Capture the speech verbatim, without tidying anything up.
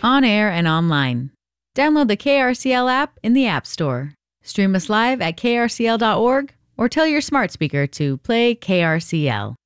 on air and online. Download the K R C L app in the App Store. Stream us live at K R C L dot org or tell your smart speaker to play K R C L.